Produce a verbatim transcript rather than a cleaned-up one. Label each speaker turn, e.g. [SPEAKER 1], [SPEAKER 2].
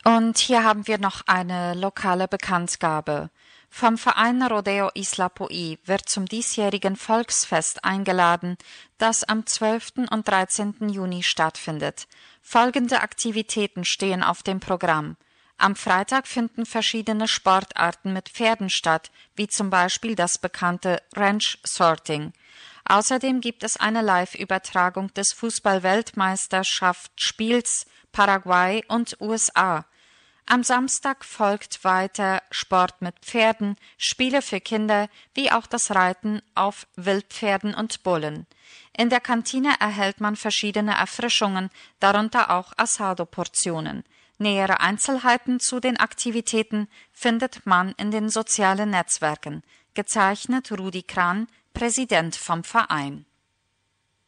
[SPEAKER 1] Und hier haben wir noch eine lokale Bekanntgabe. Vom Verein Rodeo Isla Poí wird zum diesjährigen Volksfest eingeladen, das am zwölften und dreizehnten Juni stattfindet. Folgende Aktivitäten stehen auf dem Programm. Am Freitag finden verschiedene Sportarten mit Pferden statt, wie zum Beispiel das bekannte Ranch Sorting. Außerdem gibt es eine Live-Übertragung des Fußball-Weltmeisterschaftsspiels Paraguay und U S A. Am Samstag folgt weiter Sport mit Pferden, Spiele für Kinder, wie auch das Reiten auf Wildpferden und Bullen. In der Kantine erhält man verschiedene Erfrischungen, darunter auch Asado-Portionen. Nähere Einzelheiten zu den Aktivitäten findet man in den sozialen Netzwerken. Gezeichnet Rudi Kran, Präsident vom Verein.